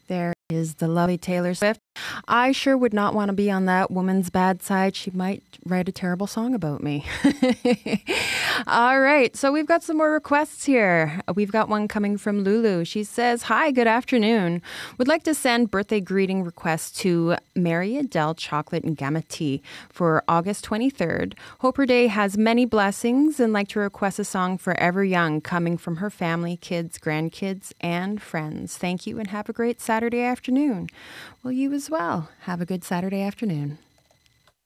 There is the lovely Taylor Swift. I sure would not want to be on that woman's bad side. She might write a terrible song about me. All right, so we've got some more requests here. We've got one coming from Lulu. She says, "Hi, good afternoon. Would like to send birthday greeting requests to Mary Adele Chocolate and Gamma Tea for August 23rd. Hope her day has many blessings and like to request a song Forever Young coming from her family, kids, grandkids, and friends. Thank you and have a great Saturday afternoon." Well, you as well. Have a good Saturday afternoon.